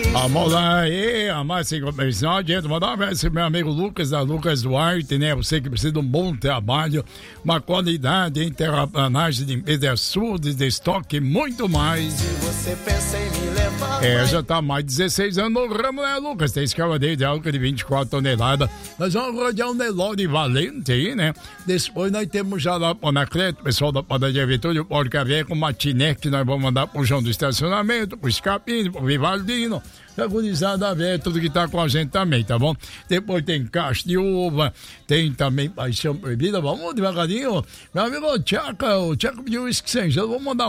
Vamos lá aí, a mais 5 comercial, gente, mandar um abraço pro meu amigo Lucas, da Lucas Duarte, né? Você que precisa de um bom trabalho, uma qualidade em terraplanagem, de limpeza, açudes, de estoque, muito mais. Se você pensa em me levar, já tá mais de 16 anos no ramo, né, Lucas? Tem escavadeira de álcool de 24 toneladas. Nós vamos rodear um Nelore Valente aí, né? Depois nós temos já lá pro Anacleto, o pessoal da padaria Vitória, o Porca Véia com matinê, que nós vamos mandar pro chão do estacionamento, pro Escapinho, pro Vivaldino. A gurizada velha, tudo que tá com a gente também, tá bom? Depois tem caixa de uva, tem também paixão proibida. Vamos devagarinho. Meu amigo, o Tchaca pediu uísque sem gelo. Vamos mandar